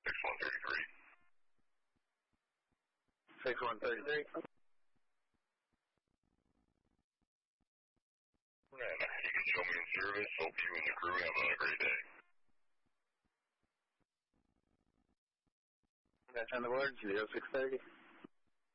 6133. You can show me in service. Hope you and the crew have a great day. That's on the board, 0630.